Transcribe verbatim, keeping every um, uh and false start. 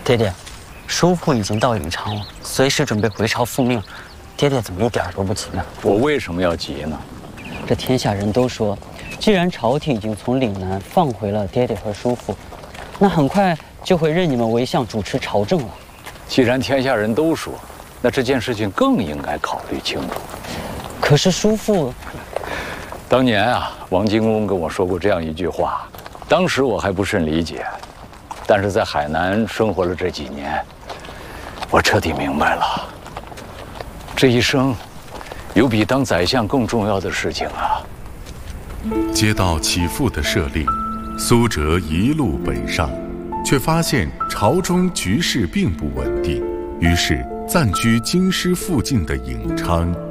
爹爹，叔父已经到颍昌了，随时准备回朝复命。爹爹怎么一点都不急呢？ 我为什么要急呢？ 这天下人都说，既然朝廷已经从岭南放回了爹爹和叔父，那很快就会任你们为相主持朝政了。 既然天下人都说，那这件事情更应该考虑清楚。 可是叔父， 当年啊，王金公跟我说过这样一句话，当时我还不甚理解，但是在海南生活了这几年，我彻底明白了，这一生有比当宰相更重要的事情啊。 接到启父的设令，苏辙一路北上，却发现朝中局势并不稳定，于是暂居京师附近的颍昌。